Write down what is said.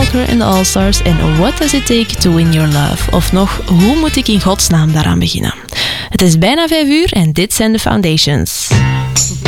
Walker and the All-Stars en What Does It Take to Win Your Love? Of nog, hoe moet ik in godsnaam daaraan beginnen? Het is bijna 5 uur en dit zijn de Foundations.